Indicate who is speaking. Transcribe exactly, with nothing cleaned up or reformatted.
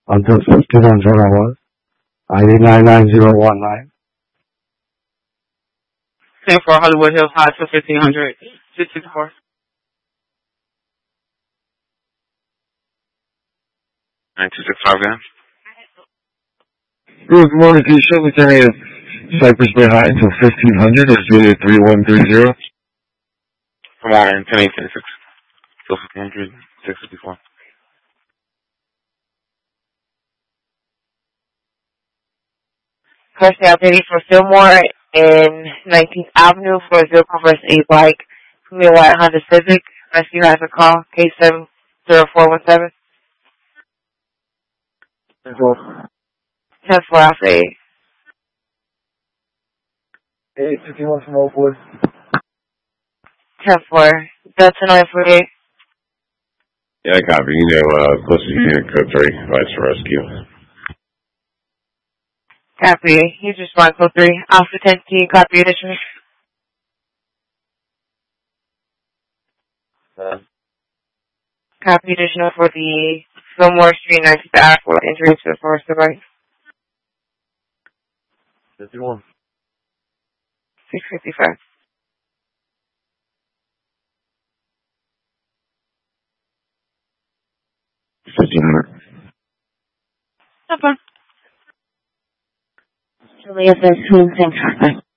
Speaker 1: until fifteen hundred hours. I D nine nine zero one nine.
Speaker 2: ten four Hollywood Hills High to fifteen hundred. six six four.
Speaker 3: nine two six five again.
Speaker 4: Good morning, can you show me the Cypress Bay High until fifteen hundred or Julia three one three zero?
Speaker 3: Come on, ten eight twenty six. Till fifteen hundred. six fifty four.
Speaker 5: Question updating for Fillmore in nineteenth Avenue for a vehicle versus a bike. From your white Honda Civic. Rescue has a call. Case seven zero four one seven.
Speaker 4: ten four.
Speaker 5: ten four Alpha eight.
Speaker 4: eight fifty-one from Oakwood.
Speaker 5: ten four. Delta nine forty-eight.
Speaker 6: Yeah, copy. You know, uh, close to unit code three, advice for rescue.
Speaker 5: Copy. You just want code three. Alpha ten T, copy additional.
Speaker 4: Uh,
Speaker 5: Copy additional for the Fillmore Street nineteenth Avenue injury to the forest device.
Speaker 4: fifty-one.
Speaker 5: six fifty-five.
Speaker 6: fifteen hundred.
Speaker 5: No problem. Julia thirteen, same traffic.